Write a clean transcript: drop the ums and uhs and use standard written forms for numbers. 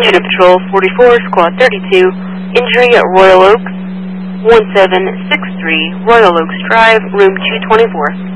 Unit Patrol 44, Squad 32, injury at Royal Oaks, 1763 Royal Oaks Drive, room 224.